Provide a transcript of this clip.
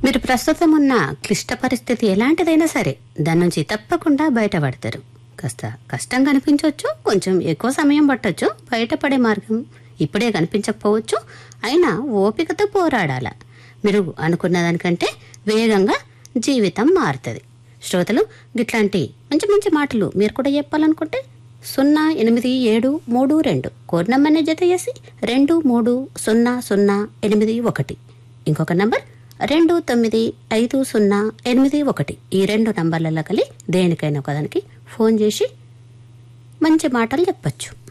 మీరు ప్రస్తుతం ఉన్న క్లిష్ట పరిస్థితి ఎలాంటిదైనా సరే దాని నుంచి తప్పకుండా బయటపడతారు. కాస్త కష్టంగా అనిపించవచ్చు, కొంచెం ఎక్కువ సమయం పట్టొచ్చు, బయటపడే మార్గం ఇప్పుడే కనిపించకపోవచ్చు. అయినా ఓపికతో పోరాడాల. మీరు అనుకున్న దానికంటే వేగంగా జీవితం మారుతుంది. శ్రోతలు, ఇట్లాంటి మంచి మంచి మాటలు మీరు కూడా చెప్పాలనుకుంటే 087332 కోడ్ నంబర్ని జత చేసి 230081. ఇంకొక నంబర్ 295081. ఈ 2 నంబర్లలో కలిసి దేనికైనా ఒకదానికి ఫోన్ చేసి మంచి మాటలు చెప్పచ్చు.